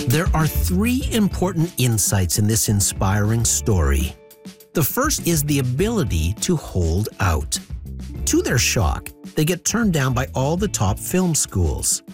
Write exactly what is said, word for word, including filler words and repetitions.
There are three important insights in this inspiring story. The first is the ability to hold out. To their shock, they get turned down by all the top film schools.